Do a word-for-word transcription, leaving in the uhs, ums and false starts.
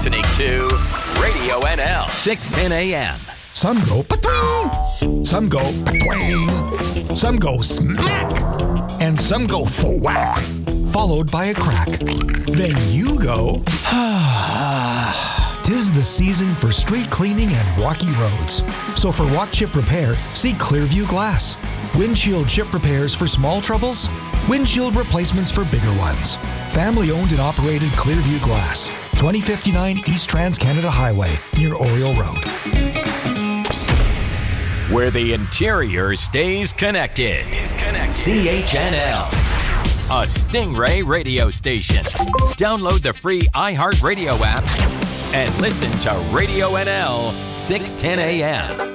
listening to Radio N L six ten A M. Some go patwing, some go patwing, some go smack, and some go thwack, followed by a crack. Then you go, tis the season for street cleaning and rocky roads. So for rock chip repair, see Clearview Glass. Windshield chip repairs for small troubles, windshield replacements for bigger ones. Family owned and operated Clearview Glass, twenty fifty-nine East Trans-Canada Highway, near Oriole Road. Where the interior stays connected. Is connected. C H N L, a Stingray radio station. Download the free iHeartRadio app and listen to Radio N L six ten A M.